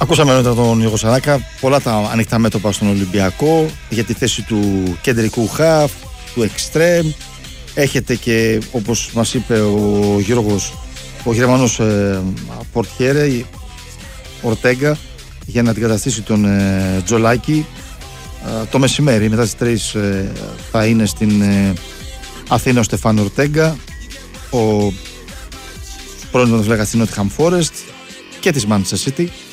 Ακούσαμε μετά τον Γιώργο Σαράκα πολλά τα ανοιχτά μέτωπα στον Ολυμπιακό για τη θέση του κεντρικού χαφ, του εξτρέμ. Έχετε και, όπως μας είπε ο Γιώργος, ο Γερμανός πορτιέρε Ορτέγκα για να αντικαταστήσει τον Τζολάκη. Το μεσημέρι μετά τις 3 θα είναι στην Αθήνα ο Στεφάνο Ορτέγκα, ο πρώην τερματοφύλακας της Nottingham Forest και της Manchester City.